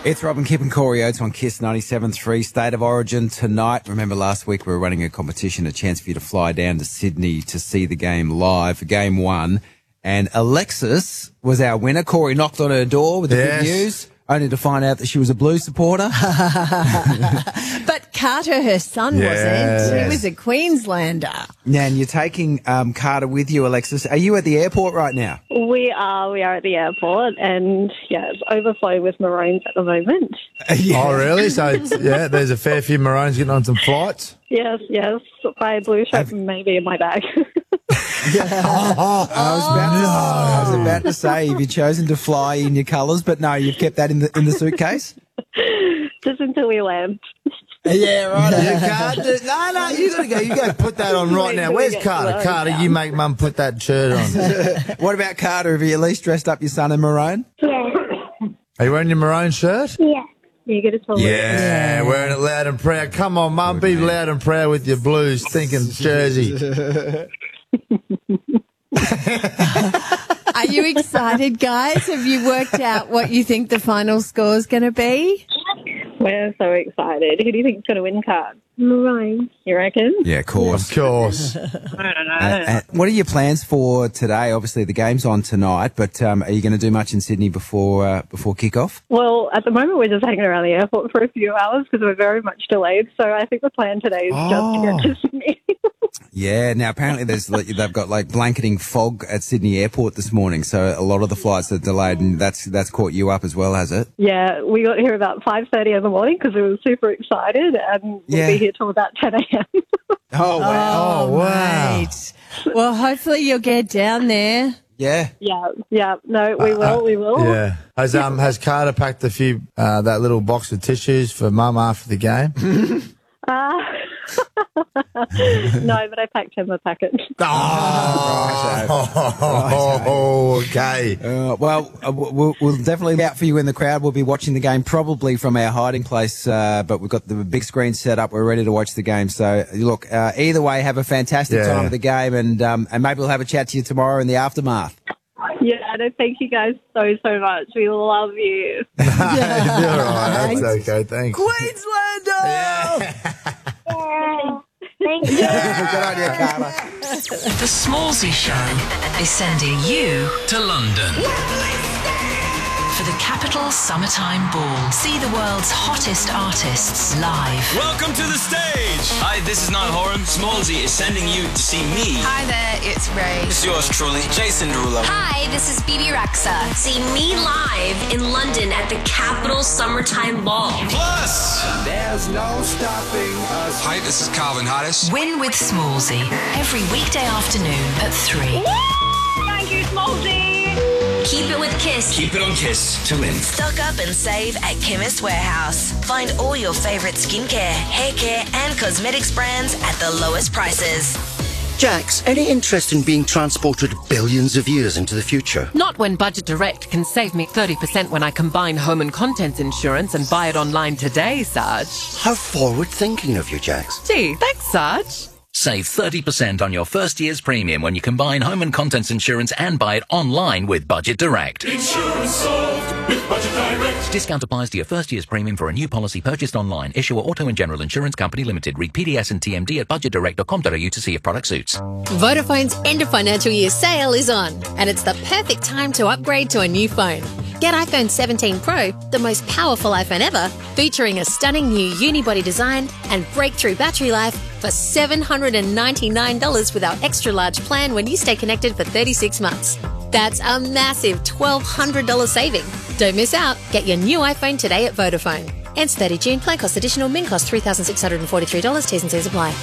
It's Rob and Kip and Corey Oates on KISS 97.3 State of Origin tonight. Remember last week we were running a competition, a chance for you to fly down to Sydney to see the game live for Game 1. And Alexis was our winner. Corey knocked on her door with the good news, only to find out that she was a Blues supporter. But Carter, her son, wasn't. He was a Queenslander. Now, and you're taking Carter with you, Alexis. Are you at the airport right now? We are at the airport, and it's overflowing with Maroons at the moment. Oh, really? So, there's a fair few Maroons getting on some flights? Yes. My blue shirt may be in my bag. I was about to say, have you chosen to fly in your colours? But no, you've kept that in the suitcase? Just until we land. Yeah, right. You can't do, no, you gotta go. You go put that on right now. Where's Carter? Carter, you make Mum put that shirt on. What about Carter? Have you at least dressed up your son in maroon? Yeah. Are you wearing your maroon shirt? Yeah. You get a tall Yeah, wearing it loud and proud. Come on, Mum, be loud and proud with your Blues thinking jersey. Are you excited, guys? Have you worked out what you think the final score is going to be? We're so excited. Who do you think's going to win, Card? Maroons. You reckon? Yeah, of course. Of course. I don't know. What are your plans for today? Obviously, the game's on tonight, but are you going to do much in Sydney before kick-off? Well, at the moment, we're just hanging around the airport for a few hours because we're very much delayed. So I think the plan today is just to get to Sydney. Yeah, now apparently they've got like blanketing fog at Sydney Airport this morning, so a lot of the flights are delayed, and that's caught you up as well, has it? Yeah, we got here about 5:30 in the morning because we were super excited, and we'll be here till about 10 a.m. Oh, wow. Oh, wow. Mate. Well, hopefully you'll get down there. Yeah. Yeah. No, we will. Yeah. Has Carter packed a few, that little box of tissues for Mum after the game? No, but I packed him a packet. Oh, okay. We'll definitely be out for you in the crowd. We'll be watching the game probably from our hiding place, but we've got the big screen set up. We're ready to watch the game. So, look, either way, have a fantastic time at the game, and maybe we'll have a chat to you tomorrow in the aftermath. Yeah, no, thank you guys so much. We love you. You're all right. That's okay. Thanks. Queenslander! Thank you. Good on you, Carla. The Smallsy Show is sending you to London for the Capital Summertime Ball. See the world's hottest artists live. Welcome to the stage. Hi, this is Niall Horan. Smallsy is sending you to see me. Hi there, it's Ray. This is yours truly, Jason Derulo. Hi, this is Bibi Rexha. See me live in London at the Capital Summertime Ball. Plus, there's no stopping us. Hi, this is Calvin Harris. Win with Smallsy every weekday afternoon at 3. Thank you, Smallsy. Keep it with KISS. Keep it on KISS to win. Stock up and save at Chemist Warehouse. Find all your favourite skincare, hair care and cosmetics brands at the lowest prices. Jax, any interest in being transported billions of years into the future? Not when Budget Direct can save me 30% when I combine home and contents insurance and buy it online today, Sarge. How forward-thinking of you, Jax. Gee, thanks, Sarge. Save 30% on your first year's premium when you combine home and contents insurance and buy it online with Budget Direct. Insurance solved with Budget Direct. Discount applies to your first year's premium for a new policy purchased online. Issuer Auto and General Insurance Company Limited. Read PDS and TMD at budgetdirect.com.au to see if product suits. Vodafone's end of financial year sale is on, and it's the perfect time to upgrade to a new phone. Get iPhone 17 Pro, the most powerful iPhone ever, featuring a stunning new unibody design and breakthrough battery life for $799 with our extra large plan when you stay connected for 36 months. That's a massive $1,200 saving. Don't miss out. Get your new iPhone today at Vodafone. Ends 30 June. Plan cost additional. Min cost $3,643. T's and C's apply.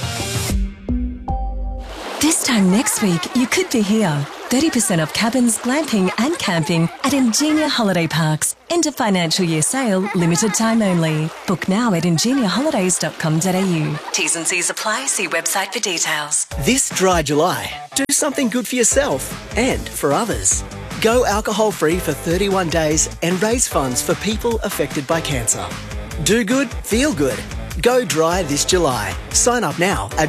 This time next week, you could be here. 30% off cabins, glamping and camping at Ingenia Holiday Parks. End of financial year sale, limited time only. Book now at ingeniaholidays.com.au. T's and C's apply. See website for details. This dry July, do something good for yourself and for others. Go alcohol-free for 31 days and raise funds for people affected by cancer. Do good, feel good. Go dry this July. Sign up now at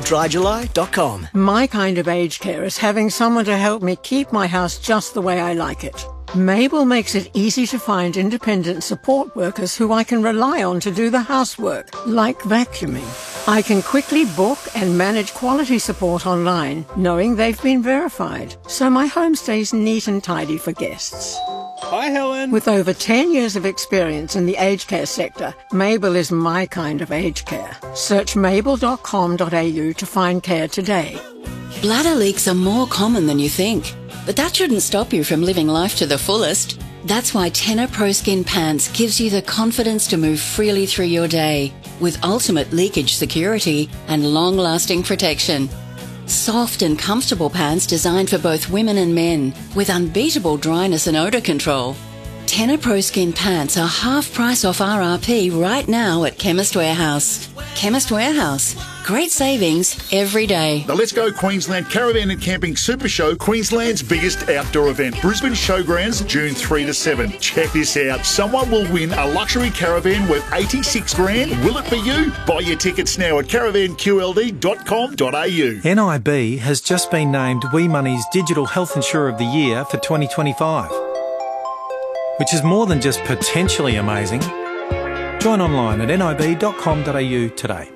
dryjuly.com. My kind of aged care is having someone to help me keep my house just the way I like it. Mabel makes it easy to find independent support workers who I can rely on to do the housework, like vacuuming. I can quickly book and manage quality support online, knowing they've been verified, so my home stays neat and tidy for guests. Hi, Helen. With over 10 years of experience in the aged care sector, Mabel is my kind of aged care. Search mabel.com.au to find care today. Bladder leaks are more common than you think, but that shouldn't stop you from living life to the fullest. That's why Tena Pro Skin Pants gives you the confidence to move freely through your day with ultimate leakage security and long-lasting protection. Soft and comfortable pants designed for both women and men with unbeatable dryness and odour control. Tena Pro Skin Pants are half price off RRP right now at Chemist Warehouse. Chemist Warehouse. Great savings every day. The Let's Go Queensland Caravan and Camping Super Show, Queensland's biggest outdoor event. Brisbane Showgrounds, June 3 to 7. Check this out. Someone will win a luxury caravan worth 86 grand. Will it be you? Buy your tickets now at caravanqld.com.au. NIB has just been named WeMoney's Digital Health Insurer of the Year for 2025, which is more than just potentially amazing. Join online at nib.com.au today.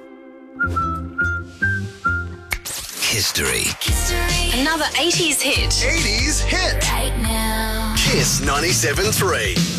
History. Another 80s hit. 80s hit. Right now. Kiss 97.3.